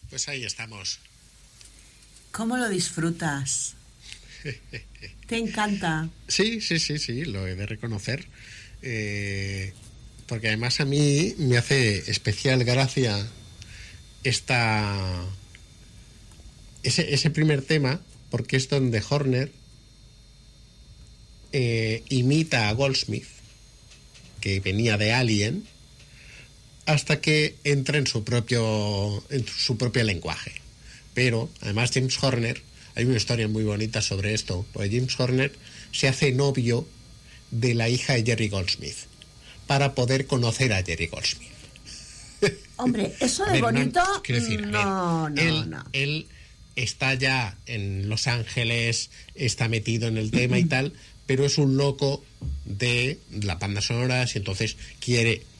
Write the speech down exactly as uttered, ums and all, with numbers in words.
Pues ahí estamos. ¿Cómo lo disfrutas? ¿Te encanta? Sí, sí, sí, sí, lo he de reconocer. Eh, porque además a mí me hace especial gracia esta ese, ese primer tema, porque es donde Horner eh, imita a Goldsmith, que venía de Alien, hasta que entra en su propio en su propio lenguaje. Pero además James Horner, hay una historia muy bonita sobre esto, porque James Horner se hace novio de la hija de Jerry Goldsmith para poder conocer a Jerry Goldsmith. Hombre, eso de ver, bonito, no, quiero decir, no, ver, no, él, no. Él está ya en Los Ángeles, está metido en el tema y tal, pero es un loco de las bandas sonoras y entonces quiere